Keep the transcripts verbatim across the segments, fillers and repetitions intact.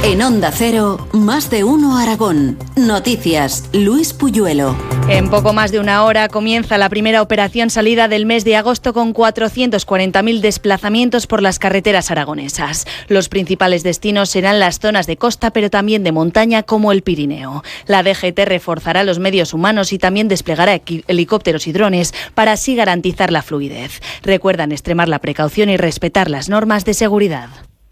En Onda Cero, Más de Uno Aragón. Noticias, Luis Puyuelo. En poco más de una hora comienza la primera operación salida del mes de agosto con cuatrocientos cuarenta mil desplazamientos por las carreteras aragonesas. Los principales destinos serán las zonas de costa, pero también de montaña como el Pirineo. La D G T reforzará los medios humanos y también desplegará helicópteros y drones para así garantizar la fluidez. Recuerdan extremar la precaución y respetar las normas de seguridad.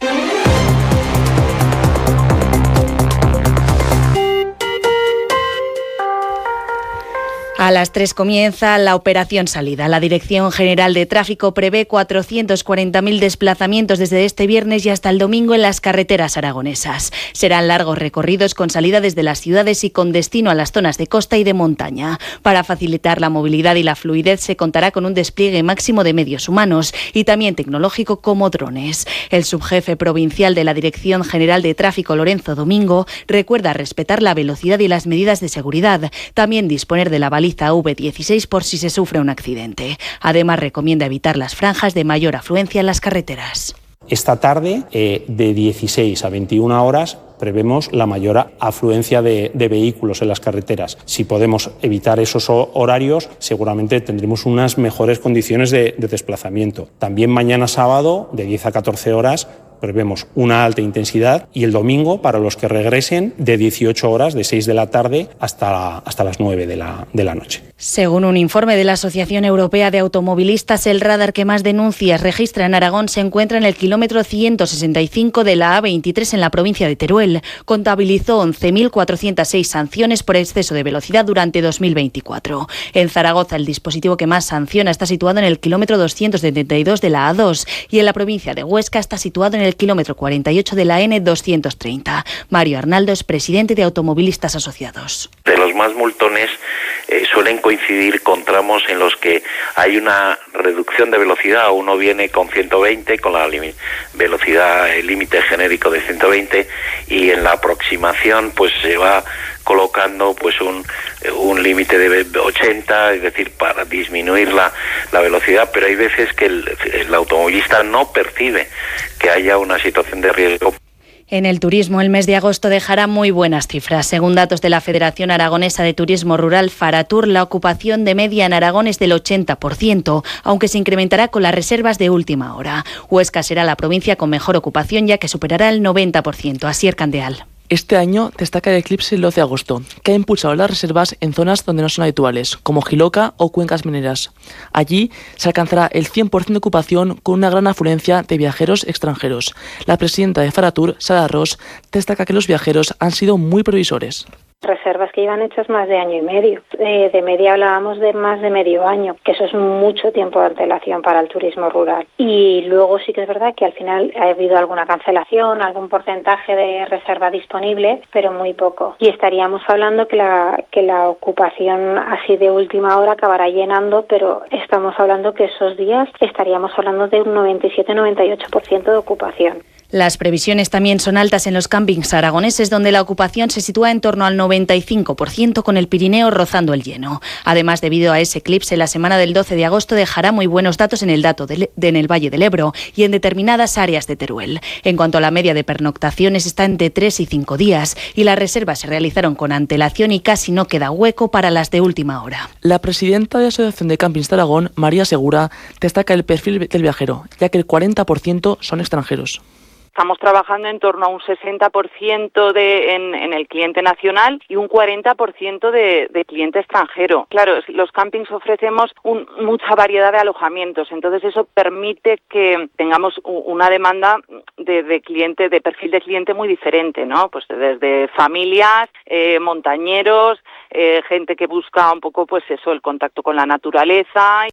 A las tres comienza la operación salida. La Dirección General de Tráfico prevé cuatrocientos cuarenta mil desplazamientos desde este viernes y hasta el domingo en las carreteras aragonesas. Serán largos recorridos con salida desde las ciudades y con destino a las zonas de costa y de montaña. Para facilitar la movilidad y la fluidez se contará con un despliegue máximo de medios humanos y también tecnológico como drones. El subjefe provincial de la Dirección General de Tráfico, Lorenzo Domingo, recuerda respetar la velocidad y las medidas de seguridad. También disponer de la baliza V dieciséis por si se sufre un accidente. Además, recomienda evitar las franjas de mayor afluencia en las carreteras. Esta tarde, eh, de dieciséis a veintiuna horas, prevemos la mayor afluencia de, de vehículos en las carreteras. Si podemos evitar esos horarios, seguramente tendremos unas mejores condiciones de, de desplazamiento. También mañana sábado, de diez a catorce horas, prevemos una alta intensidad y el domingo, para los que regresen, de dieciocho horas, de seis de la tarde hasta, hasta las nueve de la, de la noche. Según un informe de la Asociación Europea de Automovilistas, el radar que más denuncias registra en Aragón se encuentra en el kilómetro ciento sesenta y cinco de la A veintitrés en la provincia de Teruel. Contabilizó once mil cuatrocientas seis sanciones por exceso de velocidad durante dos mil veinticuatro. En Zaragoza, el dispositivo que más sanciona está situado en el kilómetro doscientos setenta y dos de la A dos y en la provincia de Huesca está situado en el kilómetro cuarenta y ocho de la N doscientos treinta. Mario Arnaldo es presidente de Automovilistas Asociados. De los más multones eh, suelen coincidir con tramos en los que hay una reducción de velocidad. Uno viene con ciento veinte, con la velocidad, el límite genérico de ciento veinte, y en la aproximación pues se va colocando pues un, un límite de ochenta, es decir, para disminuir la, la velocidad, pero hay veces que el, el automovilista no percibe que haya una situación de riesgo. En el turismo, el mes de agosto dejará muy buenas cifras. Según datos de la Federación Aragonesa de Turismo Rural, Faratur, la ocupación de media en Aragón es del ochenta por ciento, aunque se incrementará con las reservas de última hora. Huesca será la provincia con mejor ocupación, ya que superará el noventa por ciento. Asier Candeal. Este año destaca el eclipse el doce de agosto, que ha impulsado las reservas en zonas donde no son habituales, como Jiloca o cuencas mineras. Allí se alcanzará el cien por ciento de ocupación con una gran afluencia de viajeros extranjeros. La presidenta de Faratur, Sara Ross, destaca que los viajeros han sido muy previsores. Reservas que llevan hechas más de año y medio. Eh, de media hablábamos de más de medio año, que eso es mucho tiempo de antelación para el turismo rural. Y luego sí que es verdad que al final ha habido alguna cancelación, algún porcentaje de reserva disponible, pero muy poco. Y estaríamos hablando que la, que la ocupación así de última hora acabará llenando, pero estamos hablando que esos días estaríamos hablando de un noventa y siete a noventa y ocho por ciento de ocupación. Las previsiones también son altas en los campings aragoneses, donde la ocupación se sitúa en torno al noventa y cinco por ciento, con el Pirineo rozando el lleno. Además, debido a ese eclipse, la semana del doce de agosto dejará muy buenos datos en el, dato de, de, en el Valle del Ebro y en determinadas áreas de Teruel. En cuanto a la media de pernoctaciones, está entre tres y cinco días, y las reservas se realizaron con antelación y casi no queda hueco para las de última hora. La presidenta de la Asociación de Campings de Aragón, María Segura, destaca el perfil del viajero, ya que el cuarenta por ciento son extranjeros. Estamos trabajando en torno a un sesenta por ciento de, en, en el cliente nacional y un cuarenta por ciento de, de cliente extranjero. Claro, los campings ofrecemos un, mucha variedad de alojamientos, entonces eso permite que tengamos una demanda de, de cliente, de perfil de cliente muy diferente, ¿no? Pues desde familias, eh, montañeros, eh, gente que busca un poco, pues eso, el contacto con la naturaleza.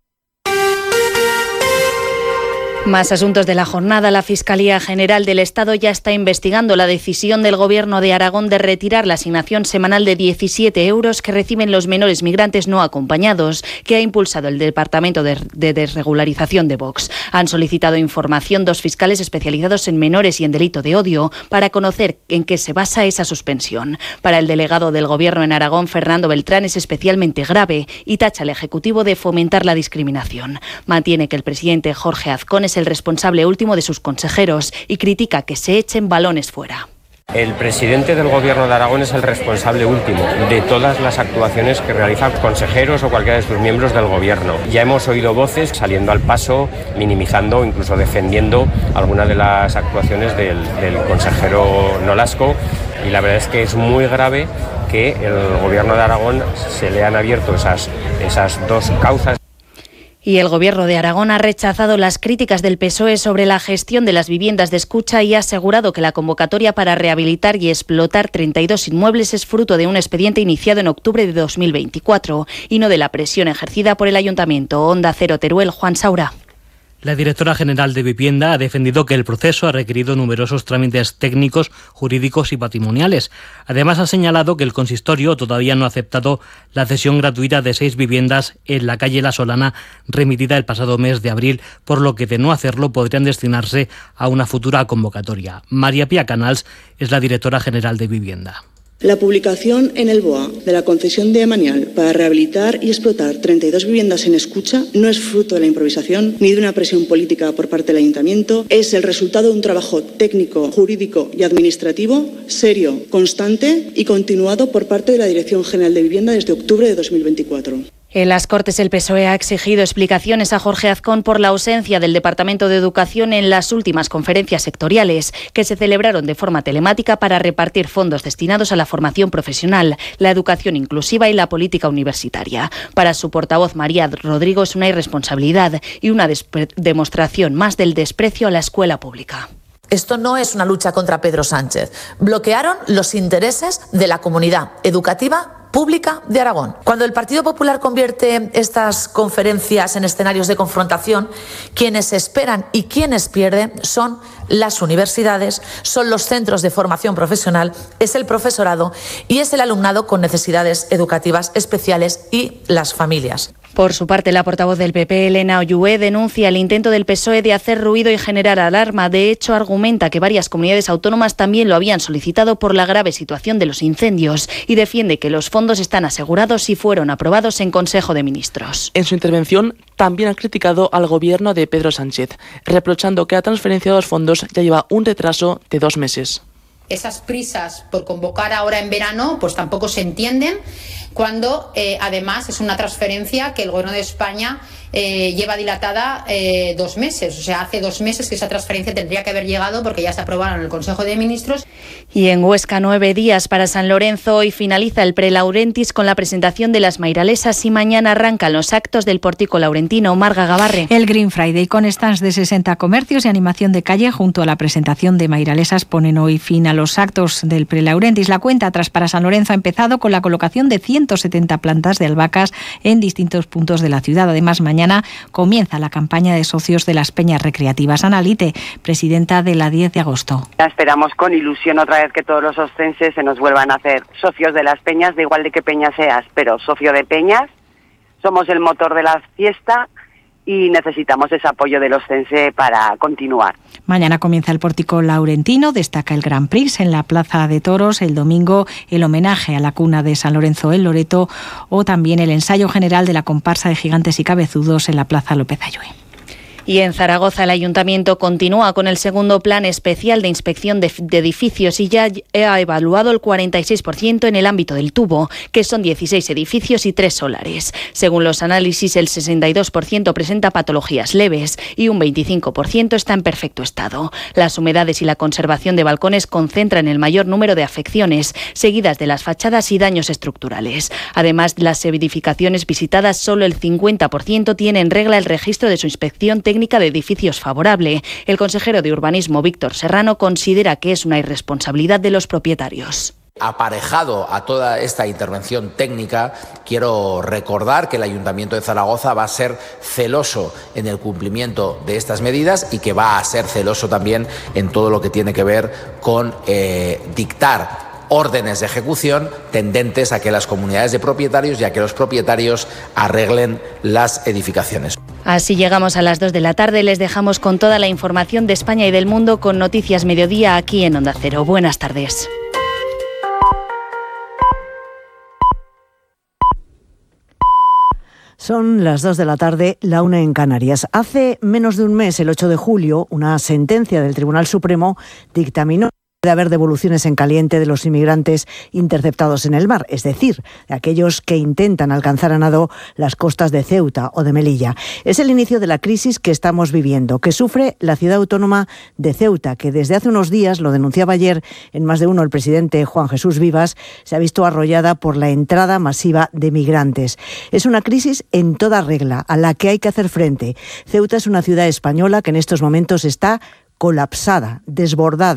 Más asuntos de la jornada. La Fiscalía General del Estado ya está investigando la decisión del Gobierno de Aragón de retirar la asignación semanal de diecisiete euros que reciben los menores migrantes no acompañados, que ha impulsado el Departamento de, de Desregularización de Vox. Han solicitado información dos fiscales especializados en menores y en delito de odio para conocer en qué se basa esa suspensión. Para el delegado del Gobierno en Aragón, Fernando Beltrán, es especialmente grave y tacha al Ejecutivo de fomentar la discriminación. Mantiene que el presidente Jorge Azcón es el responsable último de sus consejeros y critica que se echen balones fuera. El presidente del Gobierno de Aragón es el responsable último de todas las actuaciones que realizan consejeros o cualquiera de sus miembros del Gobierno. Ya hemos oído voces saliendo al paso, minimizando, incluso defendiendo algunas de las actuaciones del, del consejero Nolasco, y la verdad es que es muy grave que el Gobierno de Aragón se le han abierto esas, esas dos causas. Y el Gobierno de Aragón ha rechazado las críticas del P S O E sobre la gestión de las viviendas de escucha y ha asegurado que la convocatoria para rehabilitar y explotar treinta y dos inmuebles es fruto de un expediente iniciado en octubre de dos mil veinticuatro y no de la presión ejercida por el Ayuntamiento. Onda Cero Teruel, Juan Saura. La directora general de Vivienda ha defendido que el proceso ha requerido numerosos trámites técnicos, jurídicos y patrimoniales. Además, ha señalado que el consistorio todavía no ha aceptado la cesión gratuita de seis viviendas en la calle La Solana, remitida el pasado mes de abril, por lo que de no hacerlo podrían destinarse a una futura convocatoria. María Pía Canals es la directora general de Vivienda. La publicación en el B O A de la concesión de Emanial para rehabilitar y explotar treinta y dos viviendas en escucha no es fruto de la improvisación ni de una presión política por parte del Ayuntamiento, es el resultado de un trabajo técnico, jurídico y administrativo serio, constante y continuado por parte de la Dirección General de Vivienda desde octubre de dos mil veinticuatro. En las Cortes el P S O E ha exigido explicaciones a Jorge Azcón por la ausencia del Departamento de Educación en las últimas conferencias sectoriales que se celebraron de forma telemática para repartir fondos destinados a la formación profesional, la educación inclusiva y la política universitaria. Para su portavoz María Rodrigo es una irresponsabilidad y una demostración más del desprecio a la escuela pública. Esto no es una lucha contra Pedro Sánchez. Bloquearon los intereses de la comunidad educativa pública de Aragón. Cuando el Partido Popular convierte estas conferencias en escenarios de confrontación, quienes esperan y quienes pierden son las universidades, son los centros de formación profesional, es el profesorado y es el alumnado con necesidades educativas especiales y las familias. Por su parte, la portavoz del P P, Elena Ollúe, denuncia el intento del P S O E de hacer ruido y generar alarma. De hecho, argumenta que varias comunidades autónomas también lo habían solicitado por la grave situación de los incendios y defiende que los fondos están asegurados y fueron aprobados en Consejo de Ministros. En su intervención, también ha criticado al gobierno de Pedro Sánchez, reprochando que la transferencia de los fondos ya lleva un retraso de dos meses. Esas prisas por convocar ahora en verano pues tampoco se entienden cuando eh, además es una transferencia que el Gobierno de España eh, lleva dilatada eh, dos meses. O sea, hace dos meses que esa transferencia tendría que haber llegado porque ya se aprobaron en el Consejo de Ministros. Y en Huesca, nueve días para San Lorenzo. Hoy finaliza el Prelaurentis con la presentación de las mairalesas y mañana arrancan los actos del Pórtico Laurentino. Marga Gabarre. El Green Friday con stands de sesenta comercios y animación de calle junto a la presentación de mairalesas ponen hoy fin a los actos del Prelaurentis. La cuenta atrás para San Lorenzo ha empezado con la colocación de ciento setenta plantas de albahacas en distintos puntos de la ciudad. Además, mañana comienza la campaña de socios de las peñas recreativas. Ana Lite, presidenta de la diez de agosto. Esperamos con ilusión otra vez que todos los ostenses se nos vuelvan a hacer socios de las peñas, de igual de qué peña seas, pero socio de peñas. Somos el motor de la fiesta y necesitamos ese apoyo del ostense para continuar. Mañana comienza el Pórtico Laurentino, destaca el Grand Prix en la Plaza de Toros, el domingo el homenaje a la cuna de San Lorenzo en Loreto o también el ensayo general de la comparsa de Gigantes y Cabezudos en la Plaza López Ayue. Y en Zaragoza el Ayuntamiento continúa con el segundo plan especial de inspección de, de edificios y ya ha evaluado el cuarenta y seis por ciento en el ámbito del tubo, que son dieciséis edificios y tres solares. Según los análisis, el sesenta y dos por ciento presenta patologías leves y un veinticinco por ciento está en perfecto estado. Las humedades y la conservación de balcones concentran el mayor número de afecciones, seguidas de las fachadas y daños estructurales. Además, las edificaciones visitadas, solo el cincuenta por ciento tiene en regla el registro de su inspección técnica de edificios favorable. El consejero de Urbanismo, Víctor Serrano, considera que es una irresponsabilidad de los propietarios. Aparejado a toda esta intervención técnica, quiero recordar que el Ayuntamiento de Zaragoza va a ser celoso en el cumplimiento de estas medidas y que va a ser celoso también en todo lo que tiene que ver con eh, dictar órdenes de ejecución tendentes a que las comunidades de propietarios y a que los propietarios arreglen las edificaciones. Así llegamos a las dos de la tarde. Les dejamos con toda la información de España y del mundo con Noticias Mediodía aquí en Onda Cero. Buenas tardes. Son las dos de la tarde, la una en Canarias. Hace menos de un mes, el ocho de julio, una sentencia del Tribunal Supremo dictaminó de haber devoluciones en caliente de los inmigrantes interceptados en el mar, es decir, de aquellos que intentan alcanzar a nado las costas de Ceuta o de Melilla. Es el inicio de la crisis que estamos viviendo, que sufre la ciudad autónoma de Ceuta, que desde hace unos días, lo denunciaba ayer en Más de Uno el presidente Juan Jesús Vivas, se ha visto arrollada por la entrada masiva de migrantes. Es una crisis en toda regla, a la que hay que hacer frente. Ceuta es una ciudad española que en estos momentos está colapsada, desbordada.